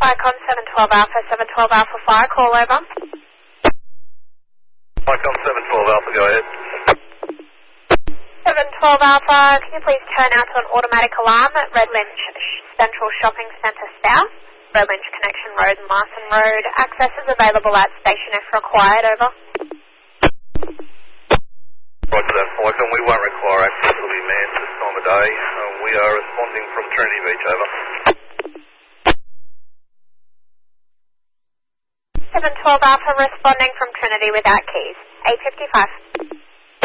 Vicom 712 Alpha, 712 Alpha Fire, call over. Vicom 712 Alpha, go ahead. 712 Alpha, can you please turn out to an automatic alarm at Red Lynch Central Shopping Centre South, Red Lynch Connection Road and Larson Road. Access is available at station if required, over. Roger that, Vicom. We won't require access. It'll be manned this time of day. We are responding from Trinity Beach, over. 712 Alpha responding from Trinity without keys. 855.